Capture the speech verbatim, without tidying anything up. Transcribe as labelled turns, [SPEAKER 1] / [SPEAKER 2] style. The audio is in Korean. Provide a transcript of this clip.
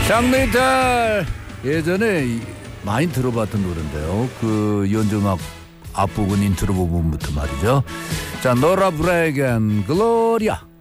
[SPEAKER 1] 장메탈 예전에 많이 들어봤던 노래인데요. 그 연주음악 앞부분 인트로 부분부터 말이죠. 자, 노라 브레겐 글로리아.